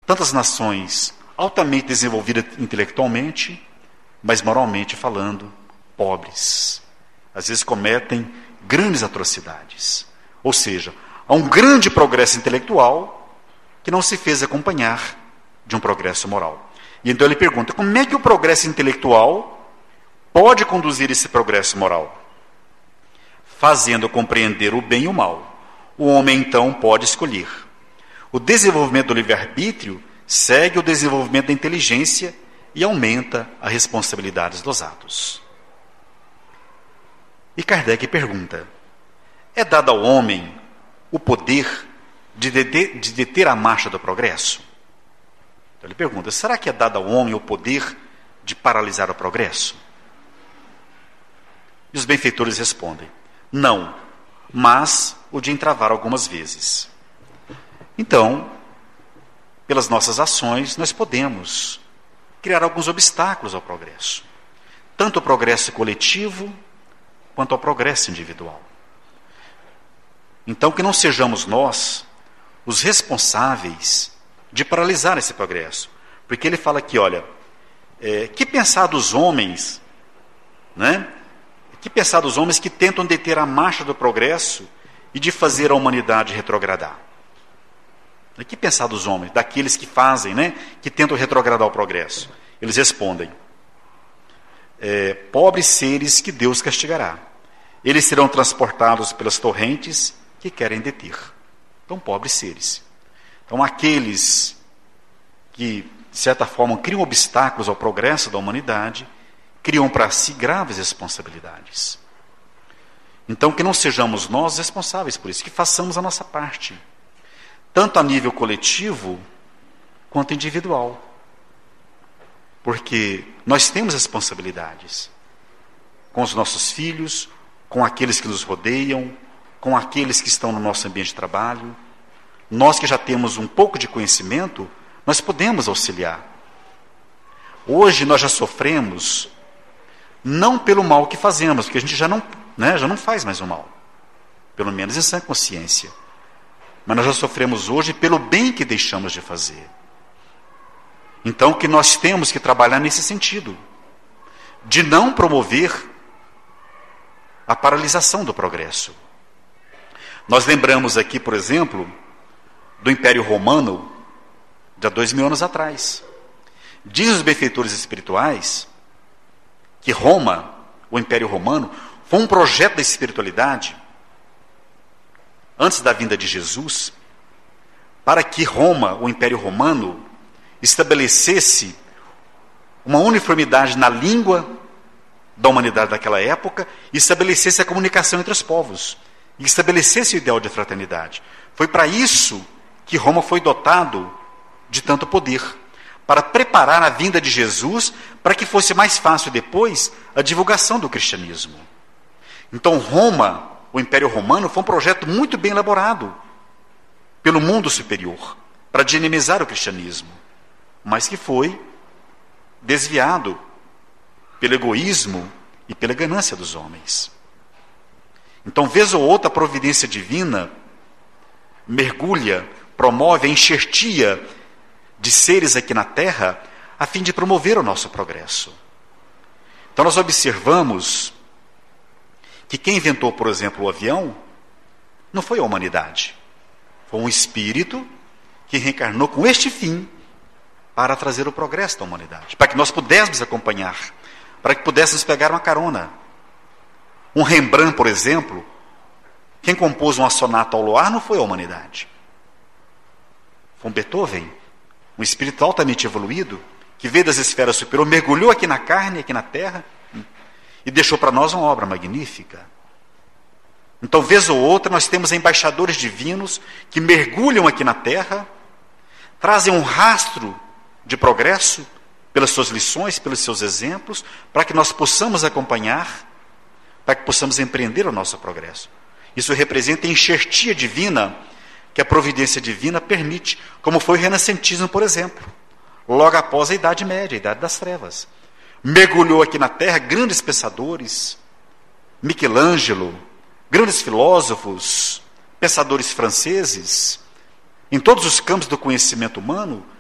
tantas nações altamente desenvolvidas intelectualmente, mas moralmente falando, pobres. Às vezes cometem grandes atrocidades. Ou seja, há um grande progresso intelectual que não se fez acompanhar de um progresso moral. E então ele pergunta, como é que o progresso intelectual pode conduzir esse progresso moral? Fazendo compreender o bem e o mal. O homem, então, pode escolher. O desenvolvimento do livre-arbítrio segue o desenvolvimento da inteligência e aumenta as responsabilidades dos atos. E Kardec pergunta, é dado ao homem o poder de deter a marcha do progresso? Então ele pergunta, será que é dado ao homem o poder de paralisar o progresso? E os benfeitores respondem, não, mas o de entravar algumas vezes. Então, pelas nossas ações, nós podemos criar alguns obstáculos ao progresso. Tanto ao progresso coletivo, quanto ao progresso individual. Então, que não sejamos nós os responsáveis de paralisar esse progresso. Porque ele fala aqui, olha, que pensar dos homens, né? Que pensar dos homens que tentam deter a marcha do progresso e de fazer a humanidade retrogradar? Que pensar dos homens, daqueles que fazem, né? Que tentam retrogradar o progresso? Eles respondem, pobres seres que Deus castigará. Eles serão transportados pelas torrentes que querem deter. Então, pobres seres. Então, aqueles que, de certa forma, criam obstáculos ao progresso da humanidade, criam para si graves responsabilidades. Então, que não sejamos nós responsáveis por isso, que façamos a nossa parte, tanto a nível coletivo, quanto individual. Porque nós temos responsabilidades com os nossos filhos, com aqueles que nos rodeiam, com aqueles que estão no nosso ambiente de trabalho. Nós que já temos um pouco de conhecimento, nós podemos auxiliar. Hoje nós já sofremos, não pelo mal que fazemos, porque a gente já não faz mais o mal, pelo menos em sã consciência. Mas nós já sofremos hoje pelo bem que deixamos de fazer. Então, que nós temos que trabalhar nesse sentido, de não promover a paralisação do progresso. Nós lembramos aqui, por exemplo, do Império Romano, de há 2000 anos atrás. Diz os benfeitores espirituais que Roma, o Império Romano, foi um projeto da espiritualidade, antes da vinda de Jesus, para que Roma, o Império Romano, estabelecesse uma uniformidade na língua da humanidade daquela época e estabelecesse a comunicação entre os povos e estabelecesse o ideal de fraternidade. Foi para isso que Roma foi dotado de tanto poder, para preparar a vinda de Jesus, para que fosse mais fácil depois a divulgação do cristianismo. Então Roma, o Império Romano, foi um projeto muito bem elaborado pelo mundo superior, para dinamizar o cristianismo, mas que foi desviado pelo egoísmo e pela ganância dos homens. Então, vez ou outra, a providência divina mergulha, promove a enxertia de seres aqui na Terra, a fim de promover o nosso progresso. Então, nós observamos que quem inventou, por exemplo, o avião, não foi a humanidade. Foi um espírito que reencarnou com este fim, para trazer o progresso da humanidade, para que nós pudéssemos acompanhar, para que pudéssemos pegar uma carona. Um Rembrandt, por exemplo, quem compôs uma sonata ao luar não foi a humanidade. Foi um Beethoven, um espírito altamente evoluído, que veio das esferas superiores, mergulhou aqui na carne, aqui na terra, e deixou para nós uma obra magnífica. Então, vez ou outra, nós temos embaixadores divinos que mergulham aqui na terra, trazem um rastro de progresso pelas suas lições, pelos seus exemplos, para que nós possamos acompanhar, para que possamos empreender o nosso progresso. Isso representa a enxertia divina que a providência divina permite, como foi o renascentismo, por exemplo, logo após a Idade Média, a Idade das Trevas. Mergulhou aqui na Terra grandes pensadores, Michelangelo, grandes filósofos, pensadores franceses, em todos os campos do conhecimento humano,